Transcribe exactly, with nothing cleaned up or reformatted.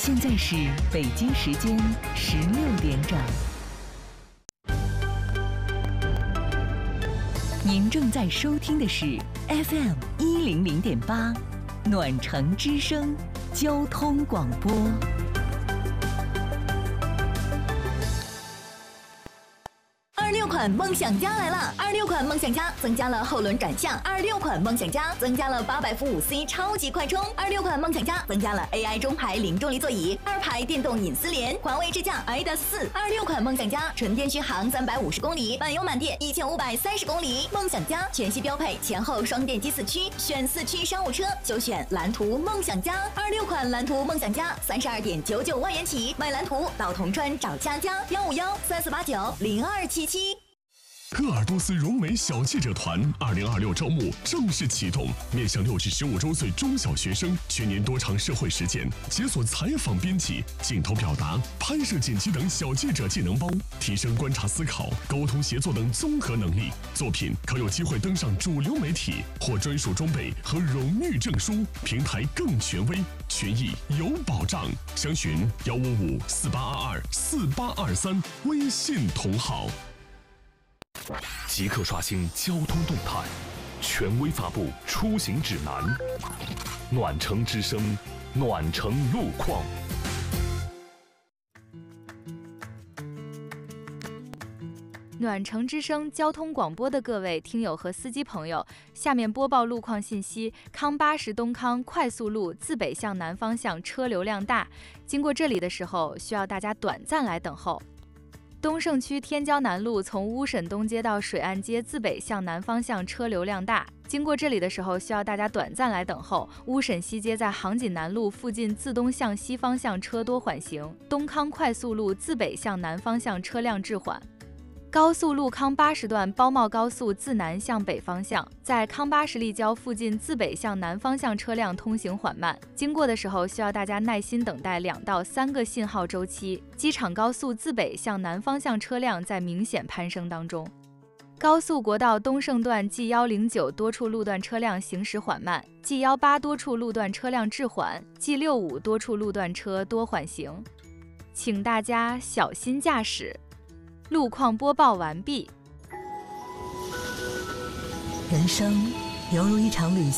现在是北京时间十六点整。您正在收听的是 F M 一零零点八，暖城之声交通广播。 二六款梦想家来了！二六款梦想家增加了后轮转向，二六款梦想家增加了八百伏五 C 超级快充，二六款梦想家增加了 A I 中排零重力座椅，二排电动隐私联，环卫智驾 A D A S 四。二六款梦想家纯电续航三百五十公里，满油满电一千五百三十公里。梦想家全系标配前后双电机四驱，选四驱商务车就选蓝图梦想家。二六款蓝图梦想家三十二点九九万元起，买蓝图到铜川找佳佳幺五幺三四八九零二七七。 鄂尔多斯融美小记者团二零二六招募正式启动，面向六至十五周岁中小学生，全年多场社会实践，解锁采访编辑、镜头表达、拍摄剪辑等小记者技能包，提升观察思考、沟通协作等综合能力。作品可有机会登上主流媒体，获专属装备和荣誉证书，平台更权威，权益有保障。详询幺五五四八二二四八二三，微信同号。 即刻刷新交通动态，权威发布出行指南。暖城之声，暖城路况。 暖城之声交通广播的各位听友和司机朋友，下面播报路况信息。康巴什东康快速路自北向南方向车流量大，经过这里的时候需要大家短暂来等候。东胜区天胶南路从乌沈东街到水岸街自北向南方向车流量大，经过这里的时候需要大家短暂来等候。乌沈西街在杭锦南路附近自东向西方向车多缓行，东康快速路自北向南方向车辆滞缓。高速路康巴什段包茂高速自南向北方向，在康巴什立交附近自北向南方向车辆通行缓慢，经过的时候需要大家耐心等待两到三个信号周期。机场高速自北向南方向车辆在明显攀升当中。高速国道东胜段 G 一零九多处路段车辆行驶缓慢， G 一八多处路段车辆滞缓， G 六五多处路段车多缓行，请大家小心驾驶。路况播报完毕。 人生犹如一场旅行。